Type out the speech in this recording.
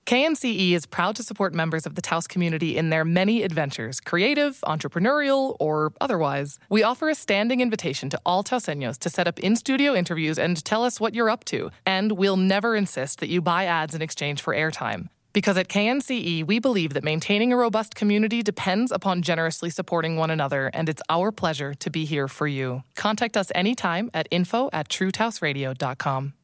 KNCE is proud to support members of the Taos community in their many adventures, creative, entrepreneurial, or otherwise. We offer a standing invitation to all Taoseños to set up in-studio interviews and tell us what you're up to, and we'll never insist that you buy ads in exchange for airtime. Because at KNCE, we believe that maintaining a robust community depends upon generously supporting one another, and it's our pleasure to be here for you. Contact us anytime at info@truetaosradio.com.